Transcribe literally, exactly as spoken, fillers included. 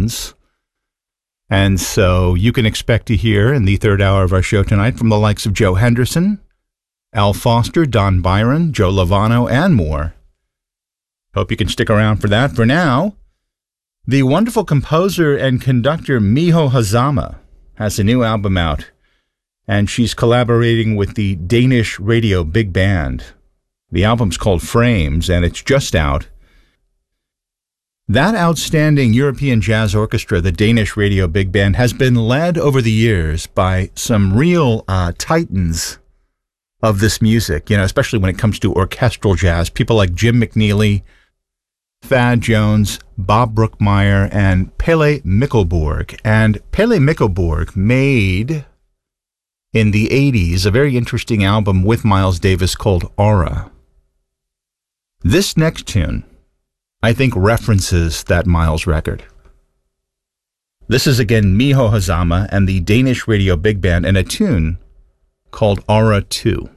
Titans. And so you can expect to hear in the third hour of our show tonight from the likes of Joe Henderson, Al Foster, Don Byron, Joe Lovano, and more. Hope you can stick around for that. For now, the wonderful composer and conductor Miho Hazama has a new album out, and she's collaborating with the Danish radio big band. The album's called Frames, and it's just out. That outstanding European jazz orchestra, the Danish radio big band, has been led over the years by some real uh, titans of this music, you know, especially when it comes to orchestral jazz. People like Jim McNeely, Thad Jones, Bob Brookmeyer, and Pelle Mikkelborg. And Pelle Mikkelborg made, in the eighties, a very interesting album with Miles Davis called Aura. This next tune, I think, references that Miles record. This is again Miho Hazama and the Danish radio big band, and a tune called Aura two.